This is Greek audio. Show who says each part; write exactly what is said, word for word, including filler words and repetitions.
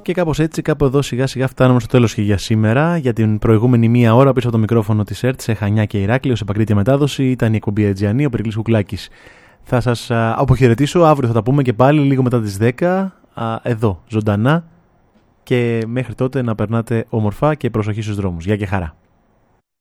Speaker 1: Και κάπως έτσι, κάπου εδώ σιγά σιγά φτάνουμε στο τέλος και για σήμερα. Για την προηγούμενη μία ώρα πίσω από το μικρόφωνο της ΕΡΤ σε Χανιά και Ηράκλειο, σε επακρίτεια μετάδοση, ήταν η εκπομπή Αιτζιανή, ο Περικλής Κουκλάκης. Θα σας α, αποχαιρετήσω, αύριο θα τα πούμε και πάλι λίγο μετά τις δέκα, α, εδώ, ζωντανά. Και μέχρι τότε να περνάτε όμορφα και προσοχή στους δρόμους. Γεια και χαρά.